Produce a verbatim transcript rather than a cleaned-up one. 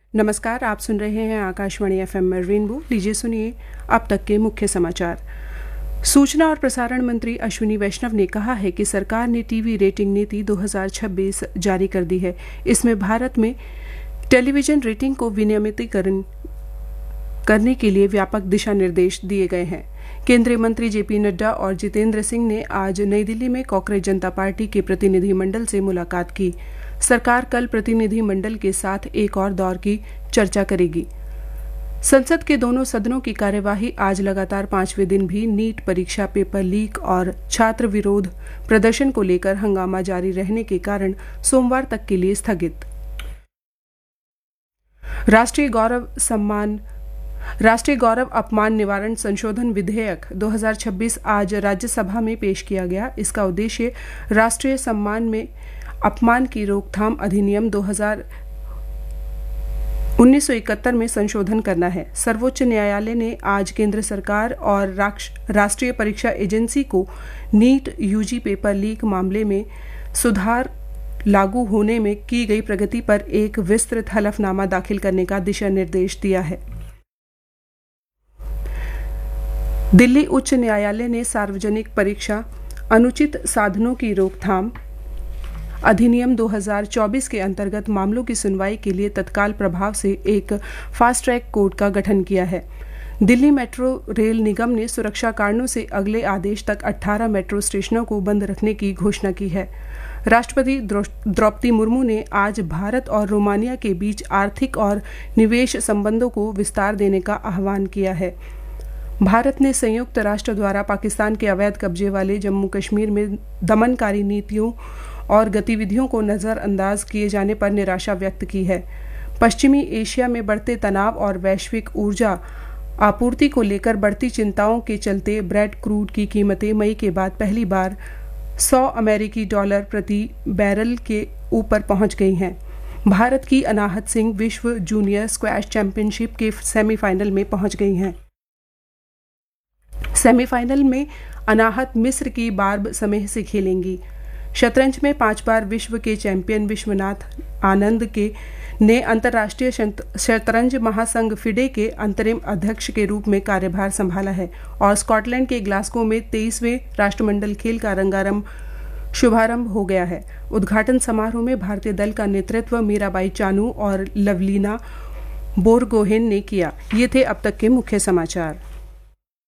नमस्कार, आप सुन रहे हैं आकाशवाणी एफएम में रेनबो। लीजिए सुनिए अब तक के मुख्य समाचार। सूचना और प्रसारण मंत्री अश्विनी वैष्णव ने कहा है कि सरकार ने टीवी रेटिंग नीति दो हज़ार छब्बीस जारी कर दी है। इसमें भारत में टेलीविजन रेटिंग को विनियमितीकरण करने के लिए व्यापक दिशा निर्देश दिए गए हैं। केंद्रीय मंत्री जेपी नड्डा और जितेंद्र सिंह ने आज नई दिल्ली में कांग्रेस जनता पार्टी के प्रतिनिधिमंडल से मुलाकात की। सरकार कल प्रतिनिधिमंडल के साथ एक और दौर की चर्चा करेगी। संसद के दोनों सदनों की कार्यवाही आज लगातार पांचवें दिन भी नीट परीक्षा पेपर लीक और छात्र विरोध प्रदर्शन को लेकर हंगामा जारी रहने के कारण सोमवार तक के लिए स्थगित। राष्ट्रीय गौरव सम्मान राष्ट्रीय गौरव अपमान निवारण संशोधन विधेयक दो हज़ार छब्बीस आज राज्यसभा में पेश किया गया। इसका उद्देश्य राष्ट्रीय सम्मान में अपमान की रोकथाम अधिनियम दो हज़ार उन्नीस सौ इकहत्तर में संशोधन करना है। सर्वोच्च न्यायालय ने आज केंद्र सरकार और राष्ट्रीय परीक्षा एजेंसी को नीट यूजी पेपर लीक मामले में सुधार लागू होने में की गई प्रगति पर एक विस्तृत हलफनामा दाखिल करने का दिशा निर्देश दिया है। दिल्ली उच्च न्यायालय ने सार्वजनिक परीक्षा अनुचित साधनों की रोकथाम अधिनियम दो हज़ार चौबीस के अंतर्गत मामलों की सुनवाई के लिए तत्काल प्रभाव से एक फास्ट ट्रैक कोर्ट का गठन किया है। दिल्ली मेट्रो रेल निगम ने सुरक्षा कारणों से अगले आदेश तक अठारह मेट्रो स्टेशनों को बंद रखने की घोषणा की है। राष्ट्रपति द्रौपदी मुर्मू ने आज भारत और रोमानिया के बीच आर्थिक और निवेश संबंधों को विस्तार देने का आह्वान किया है। भारत ने संयुक्त राष्ट्र द्वारा पाकिस्तान के अवैध कब्जे वाले जम्मू कश्मीर में दमनकारी नीतियों और गतिविधियों को नज़रअंदाज किए जाने पर निराशा व्यक्त की है। पश्चिमी एशिया में बढ़ते तनाव और वैश्विक ऊर्जा आपूर्ति को लेकर बढ़ती चिंताओं के चलते ब्रेड क्रूड की कीमतें मई के बाद पहली बार सौ अमेरिकी डॉलर प्रति बैरल के ऊपर पहुंच गई हैं। भारत की अनाहत सिंह विश्व जूनियर स्क्वैश चैंपियनशिप के सेमीफाइनल में पहुंच गई हैं। सेमीफाइनल में अनाहत मिस्र की बार्ब समेह से खेलेंगी। शतरंज में पांच बार विश्व के चैंपियन विश्वनाथ आनंद के ने अंतर्राष्ट्रीय शतरंज महासंघ फिडे के अंतरिम अध्यक्ष के रूप में कार्यभार संभाला है और स्कॉटलैंड के ग्लासगो में तेईसवें राष्ट्रमंडल खेल का रंगारंभ शुभारंभ हो गया है। उद्घाटन समारोह में भारतीय दल का नेतृत्व मीराबाई चानू और लवलीना बोरगोहेन ने किया। ये थे अब तक के मुख्य समाचार।